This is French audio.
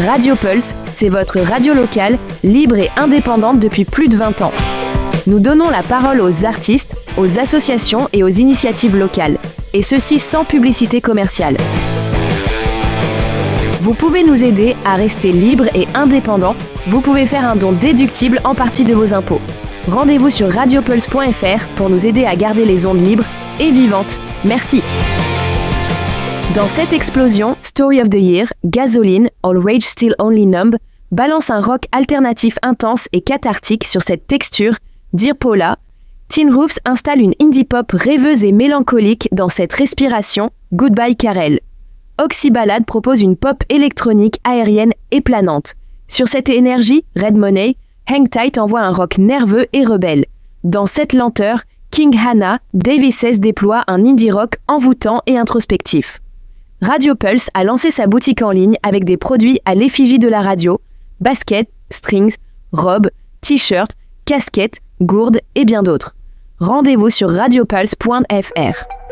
Radio Pulse, c'est votre radio locale, libre et indépendante depuis plus de 20 ans. Nous donnons la parole aux artistes, aux associations et aux initiatives locales, et ceci sans publicité commerciale. Vous pouvez nous aider à rester libre et indépendant. Vous pouvez faire un don déductible en partie de vos impôts. Rendez-vous sur radiopulse.fr pour nous aider à garder les ondes libres et vivantes. Merci. Dans cette explosion, Story of the Year, Gasoline, All Rage Still Only Numb balance un rock alternatif intense et cathartique sur cette texture. Dear Paula, Tin Roofs installe une indie pop rêveuse et mélancolique dans cette respiration. Goodbye Karel. Oxyballad propose une pop électronique aérienne et planante. Sur cette énergie, Red Money, Hang Tight envoie un rock nerveux et rebelle. Dans cette lenteur, King Hannah, Davises déploie un indie rock envoûtant et introspectif. Radio Pulse a lancé sa boutique en ligne avec des produits à l'effigie de la radio, baskets, strings, robes, t-shirts, casquettes, gourdes et bien d'autres. Rendez-vous sur radiopulse.fr.